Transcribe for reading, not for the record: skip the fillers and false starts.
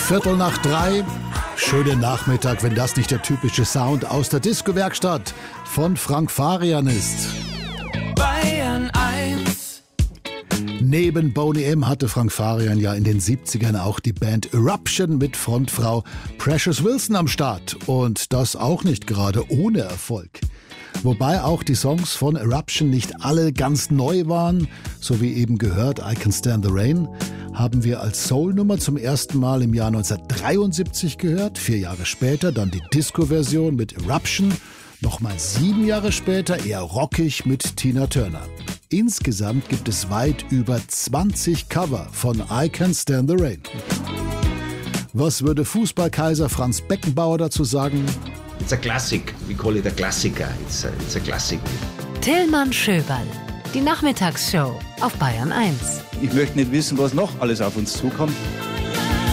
3:15. Schönen Nachmittag, wenn das nicht der typische Sound aus der Disco-Werkstatt von Frank Farian ist. Bayern 1. Neben Boney M. hatte Frank Farian ja in den 70ern auch die Band Eruption mit Frontfrau Precious Wilson am Start. Und das auch nicht gerade ohne Erfolg. Wobei auch die Songs von Eruption nicht alle ganz neu waren, so wie eben gehört I Can Stand the Rain, haben wir als Soul-Nummer zum ersten Mal im Jahr 1973 gehört, 4 Jahre später dann die Disco-Version mit Eruption, nochmal 7 Jahre später eher rockig mit Tina Turner. Insgesamt gibt es weit über 20 Cover von I Can Stand the Rain. Was würde Fußballkaiser Franz Beckenbauer dazu sagen? It's a classic. We call it a Klassiker. It's a classic. Tillmann Schöberl. Die Nachmittagsshow auf Bayern 1. Ich möchte nicht wissen, was noch alles auf uns zukommt.